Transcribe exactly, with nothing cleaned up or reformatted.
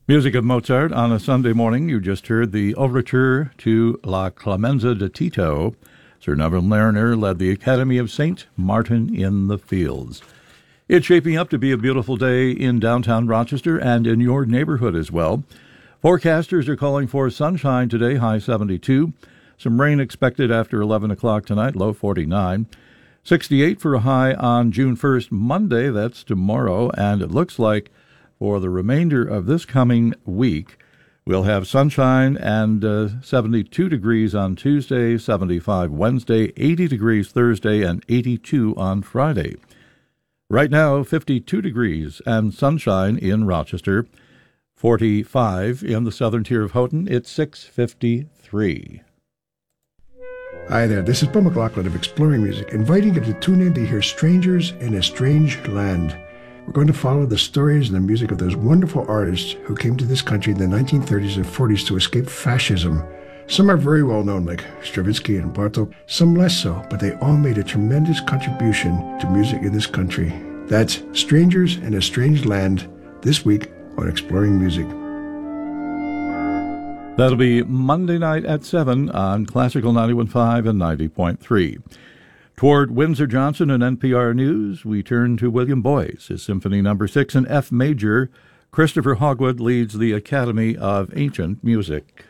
Music of Mozart on a Sunday morning. You just heard the overture to La Clemenza di Tito. Sir Neville Mariner led the Academy of Saint Martin in the Fields. It's shaping up to be a beautiful day in downtown Rochester and in your neighborhood as well. Forecasters are calling for sunshine today, high seventy-two. Some rain expected after eleven o'clock tonight, low forty-nine. sixty-eight for a high on June first, Monday, that's tomorrow, and it looks like for the remainder of this coming week, we'll have sunshine and uh, seventy-two degrees on Tuesday, seventy-five Wednesday, eighty degrees Thursday, and eighty-two on Friday. Right now, fifty-two degrees and sunshine in Rochester, forty-five in the southern tier of Houghton. It's six fifty-three. Hi there, this is Bill McLaughlin of Exploring Music, inviting you to tune in to hear Strangers in a Strange Land. We're going to follow the stories and the music of those wonderful artists who came to this country in the nineteen thirties and forties to escape fascism. Some are very well known, like Stravinsky and Bartók, some less so, but they all made a tremendous contribution to music in this country. That's Strangers in a Strange Land, this week on Exploring Music. That'll be Monday night at seven on Classical ninety-one point five and ninety point three. Toward Windsor Johnson and N P R News, we turn to William Boyce, his Symphony Number six in F major. Christopher Hogwood leads the Academy of Ancient Music.